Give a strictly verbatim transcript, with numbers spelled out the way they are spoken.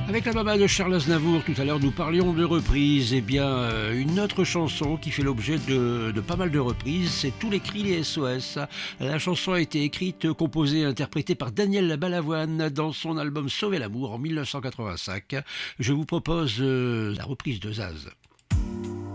Avec la maman de Charles Aznavour, tout à l'heure nous parlions de reprises. Eh bien, euh, une autre chanson qui fait l'objet de, de pas mal de reprises, c'est Tous les cris des S O S. La chanson a été écrite, composée et interprétée par Daniel Balavoine dans son album Sauver l'amour en mille neuf cent quatre-vingt-cinq. Je vous propose euh, la reprise de Zaz.